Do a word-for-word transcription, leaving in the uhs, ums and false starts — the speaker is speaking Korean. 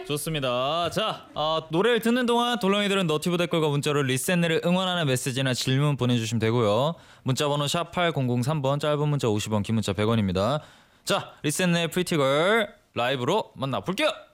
좋습니다. 자, 어, 노래를 듣는 동안 돌렁이들은 너튜브 댓글과 문자로 리셋네를 응원하는 메시지나 질문 보내주시면 되고요. 문자번호 샵 팔공공삼 번, 짧은 문자 오십 원, 긴 문자 백 원입니다. 자, 리셋네 프리티걸 라이브로 만나볼게요.